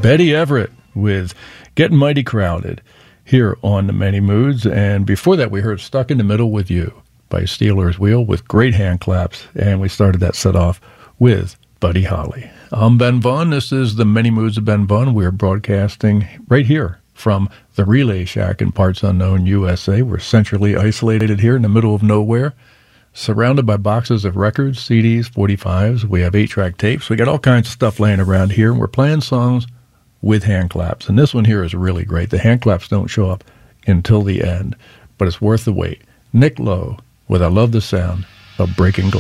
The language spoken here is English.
Betty Everett with Getting Mighty Crowded here on The Many Moods. And before that, we heard Stuck in the Middle with You by Steelers Wheel with great hand claps. And we started that set off with Buddy Holly. I'm Ben Vaughn. This is The Many Moods of Ben Vaughn. We're broadcasting right here from the Relay Shack in Parts Unknown, USA. We're centrally isolated here in the middle of nowhere, surrounded by boxes of records, CDs, 45s. We have 8-track tapes. We got all kinds of stuff laying around here, and we're playing songs with hand claps. And this one here is really great. The hand claps don't show up until the end, but it's worth the wait. Nick Lowe with I Love the Sound of Breaking Glass.